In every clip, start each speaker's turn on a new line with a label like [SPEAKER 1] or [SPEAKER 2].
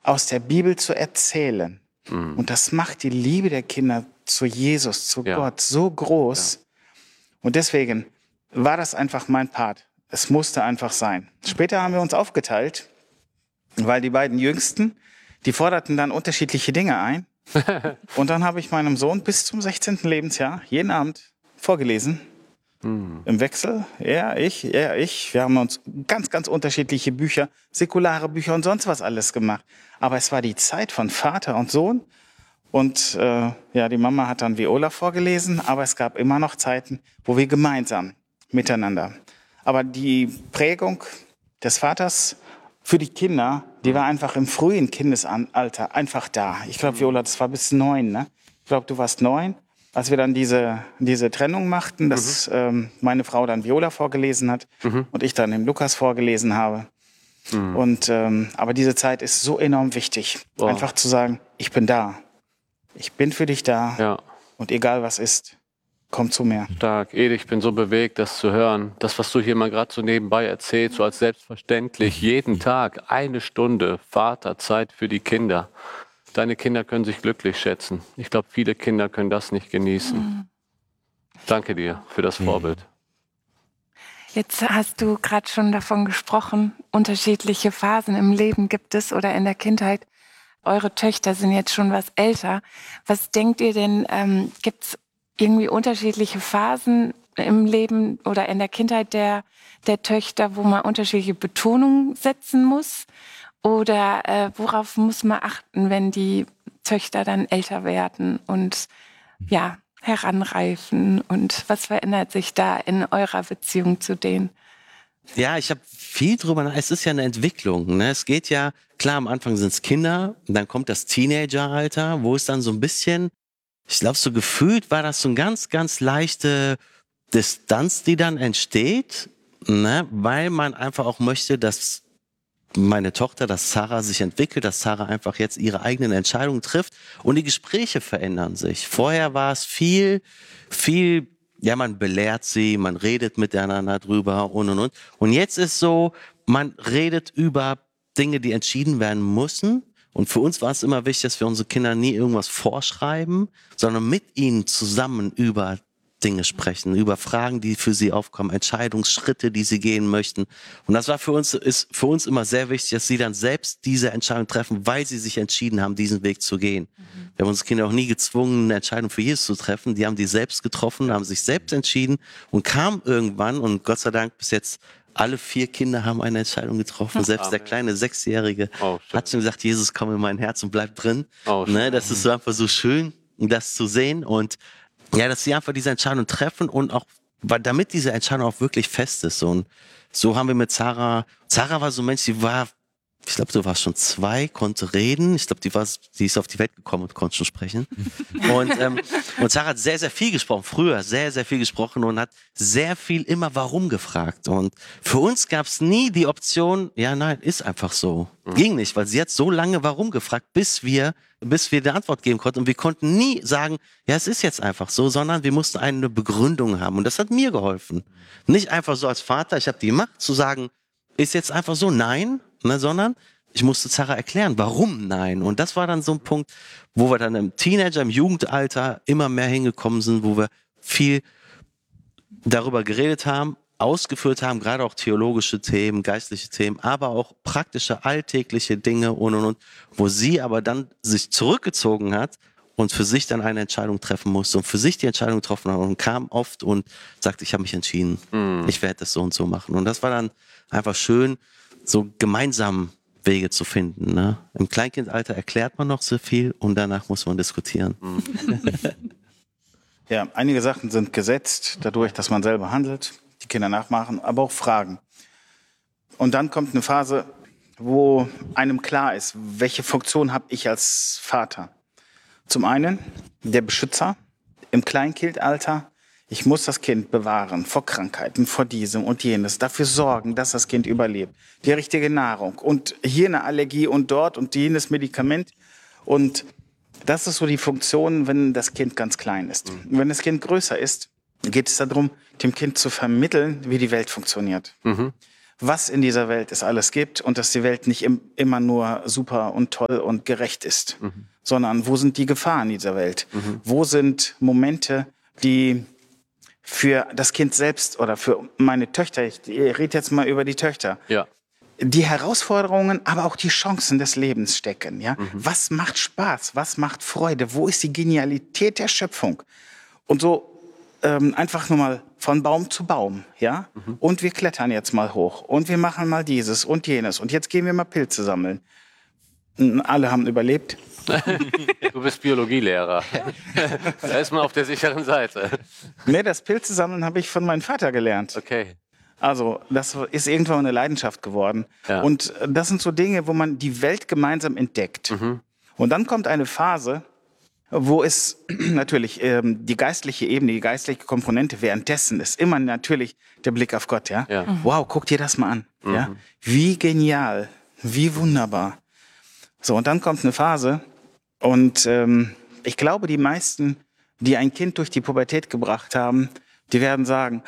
[SPEAKER 1] aus der Bibel zu erzählen. Und das macht die Liebe der Kinder zu Jesus, zu Gott so groß. Ja. Und deswegen war das einfach mein Part. Es musste einfach sein. Später haben wir uns aufgeteilt, weil die beiden Jüngsten, die forderten dann unterschiedliche Dinge ein. Und dann habe ich meinem Sohn bis zum 16. Lebensjahr jeden Abend vorgelesen. Im Wechsel, er, ich. Wir haben uns ganz, ganz unterschiedliche Bücher, säkulare Bücher und sonst was alles gemacht. Aber es war die Zeit von Vater und Sohn. Und die Mama hat dann Viola vorgelesen, aber es gab immer noch Zeiten, wo wir gemeinsam miteinander. Aber die Prägung des Vaters für die Kinder, die war einfach im frühen Kindesalter einfach da. Ich glaube, Viola, das war bis 9, ne? Ich glaube, du warst 9. Als wir dann diese Trennung machten, dass meine Frau dann Viola vorgelesen hat und ich dann dem Lukas vorgelesen habe. Und aber diese Zeit ist so enorm wichtig, einfach zu sagen, ich bin da, ich bin für dich da und egal was ist, komm zu mir.
[SPEAKER 2] Stark. Ede, ich bin so bewegt, das zu hören. Das, was du hier mal gerade so nebenbei erzählst, so als selbstverständlich, jeden Tag 1 Stunde Vaterzeit für die Kinder. Deine Kinder können sich glücklich schätzen. Ich glaube, viele Kinder können das nicht genießen. Danke dir für das Vorbild.
[SPEAKER 3] Jetzt hast du gerade schon davon gesprochen, unterschiedliche Phasen im Leben gibt es oder in der Kindheit. Eure Töchter sind jetzt schon was älter. Was denkt ihr denn, gibt es irgendwie unterschiedliche Phasen im Leben oder in der Kindheit der Töchter, wo man unterschiedliche Betonungen setzen muss? Oder worauf muss man achten, wenn die Töchter dann älter werden und heranreifen? Und was verändert sich da in eurer Beziehung zu denen?
[SPEAKER 4] Ja, ich habe viel drüber nach. Es ist ja eine Entwicklung. Ne? Es geht ja, klar, am Anfang sind es Kinder, und dann kommt das Teenageralter, wo es dann so ein bisschen, ich glaube, so gefühlt war das so eine ganz, ganz leichte Distanz, die dann entsteht, ne? Weil man einfach auch möchte, dass meine Tochter, dass Sarah sich entwickelt, dass Sarah einfach jetzt ihre eigenen Entscheidungen trifft und die Gespräche verändern sich. Vorher war es viel, man belehrt sie, man redet miteinander drüber und. Und jetzt ist so, man redet über Dinge, die entschieden werden müssen. Und für uns war es immer wichtig, dass wir unsere Kinder nie irgendwas vorschreiben, sondern mit ihnen zusammen über Dinge sprechen, über Fragen, die für sie aufkommen, Entscheidungsschritte, die sie gehen möchten. Und das war ist für uns immer sehr wichtig, dass sie dann selbst diese Entscheidung treffen, weil sie sich entschieden haben, diesen Weg zu gehen. Wir haben unsere Kinder auch nie gezwungen, eine Entscheidung für Jesus zu treffen. Die haben die selbst getroffen, haben sich selbst entschieden und kamen irgendwann, und Gott sei Dank bis jetzt alle 4 Kinder haben eine Entscheidung getroffen. Selbst der kleine 6-Jährige hat schon gesagt, Jesus, komm in mein Herz und bleib drin. Ne, das ist so einfach so schön, das zu sehen. Und ja, dass sie einfach diese Entscheidung treffen und auch, damit diese Entscheidung auch wirklich fest ist. Und so haben wir mit Sarah war so ein Mensch, ich glaube, du warst schon 2, konnte reden. Ich glaube, die ist auf die Welt gekommen und konnte schon sprechen. Und Sarah hat sehr, sehr viel gesprochen, früher sehr, sehr viel gesprochen und hat sehr viel immer warum gefragt. Und für uns gab es nie die Option, ja, nein, ist einfach so. Ging nicht, weil sie hat so lange warum gefragt, bis wir die Antwort geben konnten. Und wir konnten nie sagen, ja, es ist jetzt einfach so, sondern wir mussten eine Begründung haben. Und das hat mir geholfen. Nicht einfach so als Vater, ich habe die Macht zu sagen, ist jetzt einfach so, nein, ne, sondern ich musste Sarah erklären, warum nein. Und das war dann so ein Punkt, wo wir dann im Teenager, im Jugendalter immer mehr hingekommen sind, wo wir viel darüber geredet haben, ausgeführt haben, gerade auch theologische Themen, geistliche Themen, aber auch praktische, alltägliche Dinge und, wo sie aber dann sich zurückgezogen hat und für sich dann eine Entscheidung treffen musste und für sich die Entscheidung getroffen hat und kam oft und sagte, ich habe mich entschieden, ich werde das so und so machen. Und das war dann einfach schön, so gemeinsam Wege zu finden. Ne? Im Kleinkindalter erklärt man noch so viel und danach muss man diskutieren.
[SPEAKER 1] Ja, einige Sachen sind gesetzt, dadurch, dass man selber handelt, die Kinder nachmachen, aber auch Fragen. Und dann kommt eine Phase, wo einem klar ist, welche Funktion habe ich als Vater. Zum einen der Beschützer im Kleinkindalter. Ich muss das Kind bewahren vor Krankheiten, vor diesem und jenes, dafür sorgen, dass das Kind überlebt. Die richtige Nahrung und hier eine Allergie und dort und jenes Medikament. Und das ist so die Funktion, wenn das Kind ganz klein ist. Wenn das Kind größer ist, geht es darum, dem Kind zu vermitteln, wie die Welt funktioniert. was in dieser Welt es alles gibt und dass die Welt nicht immer nur super und toll und gerecht ist, sondern wo sind die Gefahren dieser Welt? Wo sind Momente, die für das Kind selbst oder für meine Töchter, ich rede jetzt mal über die Töchter, die Herausforderungen, aber auch die Chancen des Lebens stecken. Ja? Was macht Spaß? Was macht Freude? Wo ist die Genialität der Schöpfung? Und so einfach nur mal von Baum zu Baum. Ja? Und wir klettern jetzt mal hoch. Und wir machen mal dieses und jenes. Und jetzt gehen wir mal Pilze sammeln. Alle haben überlebt.
[SPEAKER 2] Du bist Biologielehrer. Da ist man auf der sicheren Seite.
[SPEAKER 1] Nee, das Pilze sammeln habe ich von meinem Vater gelernt.
[SPEAKER 2] Okay.
[SPEAKER 1] Also das ist irgendwann eine Leidenschaft geworden. Ja. Und das sind so Dinge, wo man die Welt gemeinsam entdeckt. Und dann kommt eine Phase, wo es natürlich die geistliche Ebene, die geistliche Komponente währenddessen ist immer natürlich der Blick auf Gott. Ja? Wow, guck dir das mal an. Ja? Wie genial, wie wunderbar. So, und dann kommt eine Phase und ich glaube, die meisten, die ein Kind durch die Pubertät gebracht haben, die werden sagen,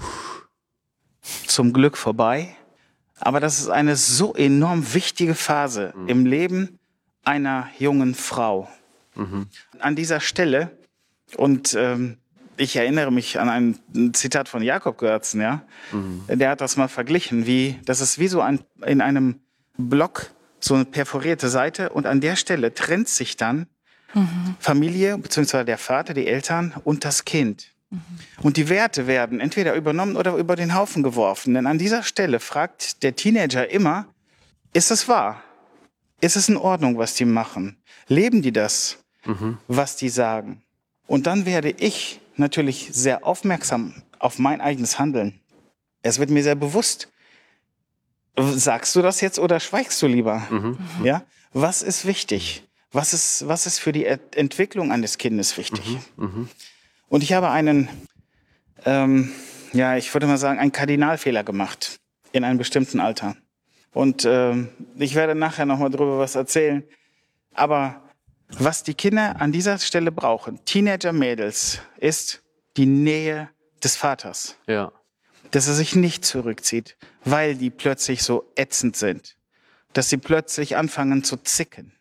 [SPEAKER 1] zum Glück vorbei. Aber das ist eine so enorm wichtige Phase im Leben einer jungen Frau. An dieser Stelle, und ich erinnere mich an ein Zitat von Jakob Görtzen, ja? Der hat das mal verglichen, das ist wie so in einem Block so eine perforierte Seite und an der Stelle trennt sich dann Familie, beziehungsweise der Vater, die Eltern und das Kind. Und die Werte werden entweder übernommen oder über den Haufen geworfen. Denn an dieser Stelle fragt der Teenager immer, ist es wahr? Ist es in Ordnung, was die machen? Leben die das, was die sagen? Und dann werde ich natürlich sehr aufmerksam auf mein eigenes Handeln. Es wird mir sehr bewusst. Sagst du das jetzt oder schweigst du lieber? Ja? Was ist wichtig? Was ist für die Entwicklung eines Kindes wichtig? Und ich habe einen Kardinalfehler gemacht in einem bestimmten Alter. Und ich werde nachher noch mal drüber was erzählen. Aber was die Kinder an dieser Stelle brauchen, Teenager-Mädels, ist die Nähe des Vaters. Ja. Dass er sich nicht zurückzieht, weil die plötzlich so ätzend sind. Dass sie plötzlich anfangen zu zicken.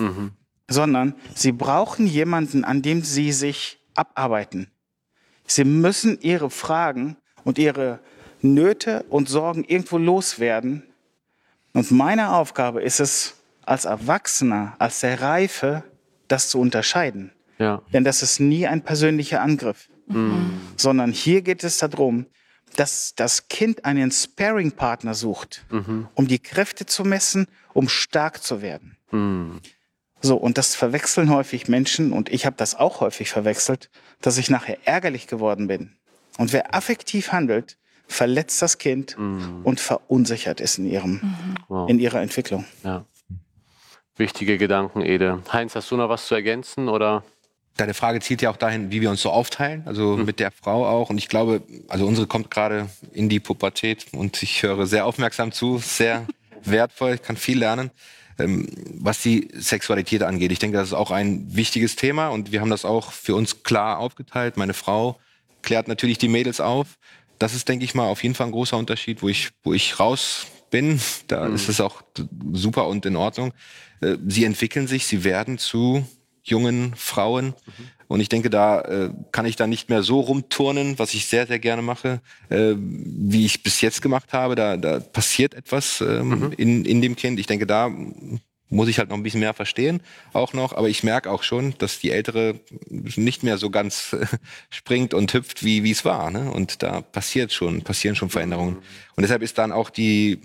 [SPEAKER 1] Sondern sie brauchen jemanden, an dem sie sich abarbeiten. Sie müssen ihre Fragen und ihre Nöte und Sorgen irgendwo loswerden. Und meine Aufgabe ist es, als Erwachsener, als der Reife, das zu unterscheiden. Ja. Denn das ist nie ein persönlicher Angriff. Sondern hier geht es darum, dass das Kind einen Sparring-Partner sucht, um die Kräfte zu messen, um stark zu werden. So, und das verwechseln häufig Menschen, und ich habe das auch häufig verwechselt, dass ich nachher ärgerlich geworden bin. Und wer affektiv handelt, verletzt das Kind und verunsichert es in ihrer Entwicklung. Ja.
[SPEAKER 2] Wichtige Gedanken, Ede. Heinz, hast du noch was zu ergänzen, oder?
[SPEAKER 5] Deine Frage zielt ja auch dahin, wie wir uns so aufteilen, also mit der Frau auch. Und ich glaube, also unsere kommt gerade in die Pubertät und ich höre sehr aufmerksam zu, sehr wertvoll, ich kann viel lernen, was die Sexualität angeht. Ich denke, das ist auch ein wichtiges Thema und wir haben das auch für uns klar aufgeteilt. Meine Frau klärt natürlich die Mädels auf. Das ist, denke ich mal, auf jeden Fall ein großer Unterschied, wo ich raus bin. Da ist es auch super und in Ordnung. Sie entwickeln sich, sie werden zu jungen Frauen. Und ich denke, da kann ich dann nicht mehr so rumturnen, was ich sehr, sehr gerne mache, wie ich bis jetzt gemacht habe. Da passiert etwas in dem Kind. Ich denke, da muss ich halt noch ein bisschen mehr verstehen, auch noch. Aber ich merke auch schon, dass die Ältere nicht mehr so ganz springt und hüpft, wie es war. Ne? Und da passieren schon Veränderungen. Und deshalb ist dann auch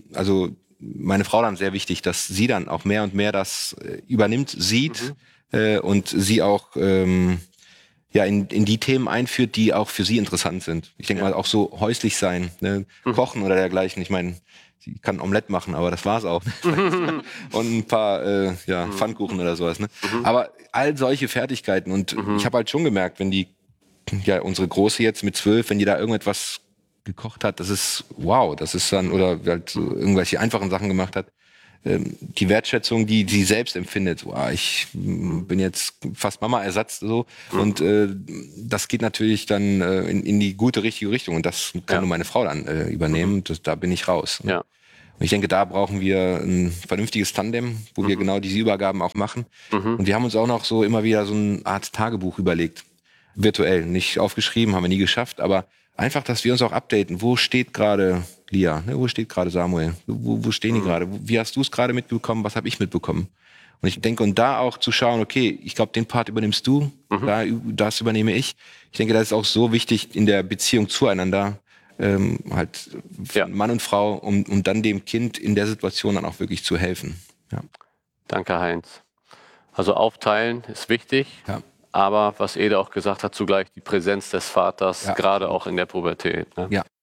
[SPEAKER 5] meine Frau dann sehr wichtig, dass sie dann auch mehr und mehr das übernimmt, sieht und sie auch in die Themen einführt, die auch für sie interessant sind. Ich denke mal auch so häuslich sein, ne? Kochen oder dergleichen. Ich meine, sie kann Omelette machen, aber das war's auch. Und ein paar Pfannkuchen oder sowas. Ne? Aber all solche Fertigkeiten. Und ich habe halt schon gemerkt, wenn unsere Große jetzt mit 12, wenn die da irgendetwas gekocht hat, das ist wow. Das ist dann, oder halt irgendwelche einfachen Sachen gemacht hat, die Wertschätzung, die sie selbst empfindet. Wow, ich bin jetzt fast Mama-Ersatz so. Und das geht natürlich dann in die gute, richtige Richtung. Und das kann nur meine Frau dann übernehmen. Da bin ich raus.
[SPEAKER 2] Ja.
[SPEAKER 5] Und ich denke, da brauchen wir ein vernünftiges Tandem, wo wir genau diese Übergaben auch machen. Und wir haben uns auch noch so immer wieder so eine Art Tagebuch überlegt. Virtuell, nicht aufgeschrieben, haben wir nie geschafft, aber einfach, dass wir uns auch updaten. Wo steht gerade Lia? Ne? Wo steht gerade Samuel? Wo stehen die gerade? Wie hast du es gerade mitbekommen? Was habe ich mitbekommen? Und ich denke, und da auch zu schauen, okay, ich glaube, den Part übernimmst du, das übernehme ich. Ich denke, das ist auch so wichtig in der Beziehung zueinander, halt Mann und Frau, um dann dem Kind in der Situation dann auch wirklich zu helfen. Ja.
[SPEAKER 2] Danke, Heinz. Also aufteilen ist wichtig.
[SPEAKER 5] Ja.
[SPEAKER 2] Aber was Ede auch gesagt hat, zugleich die Präsenz des Vaters, gerade auch in der Pubertät. Ne?
[SPEAKER 5] Ja.